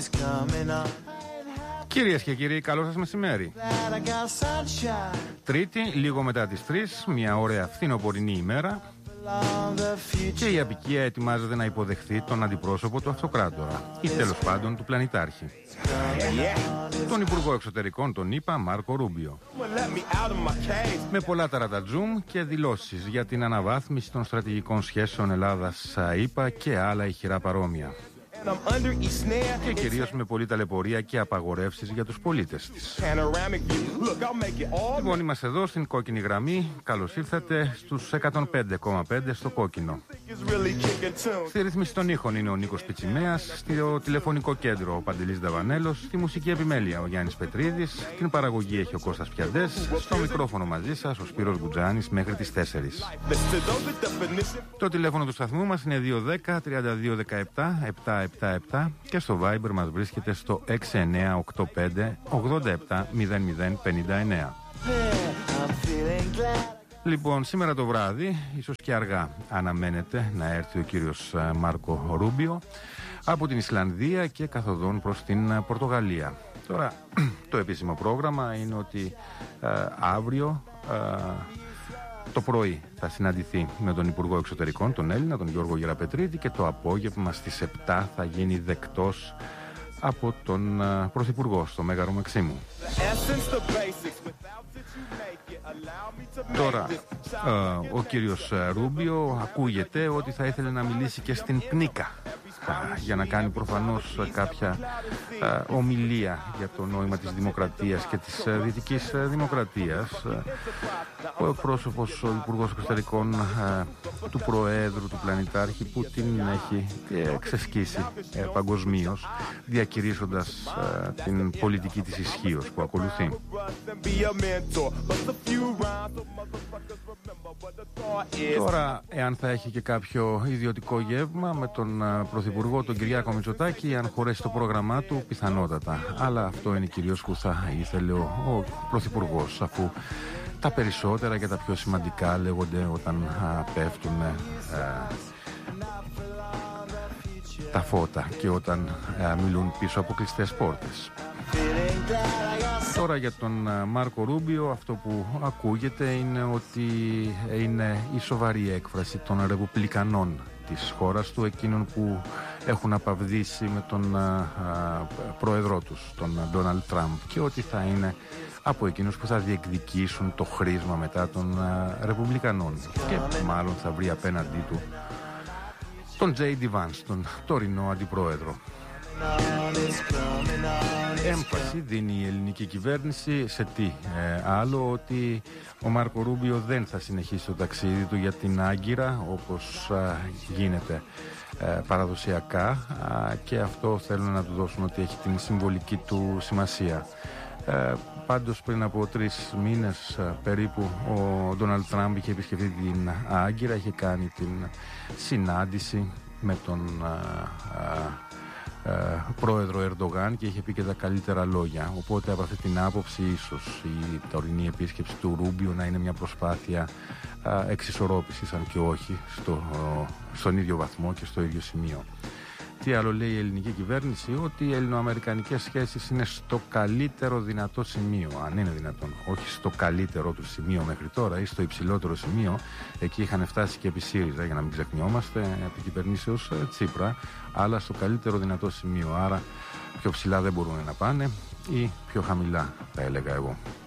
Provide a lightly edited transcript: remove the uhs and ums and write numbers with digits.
Κυρίες και κύριοι, καλό σας μεσημέρι. Τρίτη, λίγο μετά τις 3, μια ωραία φθινοπορεινή ημέρα και η απικία ετοιμάζεται να υποδεχθεί τον αντιπρόσωπο του αυτοκράτορα ή τέλος πάντων του πλανητάρχη, τον Υπουργό Εξωτερικών των ΗΠΑ, Μάρκο Ρούμπιο, με πολλά ταρατατζούμ και δηλώσεις για την αναβάθμιση των στρατηγικών σχέσεων Ελλάδας-ΗΠΑ και άλλα ηχηρά παρόμοια. Και κυρίως με πολλή ταλαιπωρία και απαγορεύσεις για τους πολίτες της. Λοιπόν, είμαστε εδώ στην κόκκινη γραμμή. Καλώς ήρθατε στους 105,5 στο κόκκινο. Στη ρύθμιση των ήχων είναι ο Νίκος Πιτσιμέας, στο τηλεφωνικό κέντρο ο Παντελής Δαβανέλος, στη μουσική επιμέλεια ο Γιάννης Πετρίδης, την παραγωγή έχει ο Κώστας Πιαντές, στο μικρόφωνο μαζί σας ο Σπύρος Γκουτζάνης μέχρι τις 4. Το τηλέφωνο του σταθμού μας είναι 210-3217-777 και στο Viber μας βρίσκεται στο 6985 87 0059. Λοιπόν, σήμερα το βράδυ, ίσως και αργά, αναμένεται να έρθει ο κύριος Μάρκο Ρούμπιο από την Ισλανδία και καθοδόν προς την Πορτογαλία. Τώρα, το επίσημο πρόγραμμα είναι ότι αύριο το πρωί θα συναντηθεί με τον Υπουργό Εξωτερικών, τον Έλληνα, τον Γιώργο Γεραπετρίδη, και το απόγευμα στις 7 θα γίνει δεκτός από τον Πρωθυπουργό στο Μέγαρο Μαξίμου. Τώρα, ο κύριος Ρούμπιο ακούγεται ότι θα ήθελε να μιλήσει και στην ΠΝΙΚΑ για να κάνει προφανώς κάποια ομιλία για το νόημα της δημοκρατίας και της δυτικής δημοκρατίας. Ο εκπρόσωπος, ο Υπουργός Εξωτερικών του Προέδρου του Πλανητάρχη, που την έχει ξεσκίσει παγκοσμίως, διακηρύσσοντας την πολιτική της ισχύως που ακολουθεί. Τώρα, εάν θα έχει και κάποιο ιδιωτικό γεύμα με τον Πρωθυπουργό, τον Κυριάκο Μητσοτάκη, αν χωρέσει το πρόγραμμά του, πιθανότατα. Αλλά αυτό είναι κυρίως που θα ήθελε ο Πρωθυπουργός, αφού τα περισσότερα και τα πιο σημαντικά λέγονται όταν πέφτουν τα φώτα και όταν μιλούν πίσω από κλειστές πόρτες. Τώρα για τον Μάρκο Ρούμπιο, αυτό που ακούγεται είναι ότι είναι η σοβαρή έκφραση των ρεπουμπλικανών της χώρας του, εκείνων που έχουν απαυδίσει με τον πρόεδρό τους, τον Ντόναλντ Τραμπ, και ότι θα είναι από εκείνους που θα διεκδικήσουν το χρήσμα μετά των ρεπουμπλικανών, και μάλλον θα βρει απέναντί του τον J.D. Vance, τον τωρινό αντιπρόεδρο. Έμφαση δίνει η ελληνική κυβέρνηση σε τι άλλο? Ότι ο Μάρκο Ρούμπιο δεν θα συνεχίσει το ταξίδι του για την Άγκυρα όπως γίνεται παραδοσιακά, και αυτό θέλουν να του δώσουν ότι έχει την συμβολική του σημασία. Πάντως πριν από 3 μήνες περίπου ο Ντόναλντ Τραμπ είχε επισκεφτεί την Άγκυρα, είχε κάνει την συνάντηση με τον πρόεδρο Ερντογάν και είχε πει και τα καλύτερα λόγια. Οπότε από αυτή την άποψη ίσως η τωρινή επίσκεψη του Ρούμπιο να είναι μια προσπάθεια εξισορρόπησης, αν και όχι στον ίδιο βαθμό και στο ίδιο σημείο. Τι άλλο λέει η ελληνική κυβέρνηση? Ότι οι ελληνοαμερικανικές σχέσεις είναι στο καλύτερο δυνατό σημείο, αν είναι δυνατόν. Όχι στο καλύτερο του σημείο μέχρι τώρα ή στο υψηλότερο σημείο. Εκεί είχαν φτάσει και επί ΣΥΡΙΖΑ, για να μην ξεχνιόμαστε, επί κυβερνήσεως Τσίπρα, αλλά στο καλύτερο δυνατό σημείο. Άρα πιο ψηλά δεν μπορούν να πάνε, ή πιο χαμηλά, θα έλεγα εγώ.